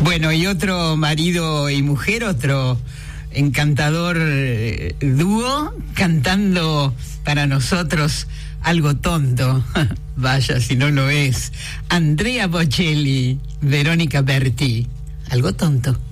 Bueno, y otro marido y mujer, otro encantador dúo, cantando para nosotros algo tonto. Vaya, si no lo es. Andrea Bocelli, Verónica Berti. Algo tonto.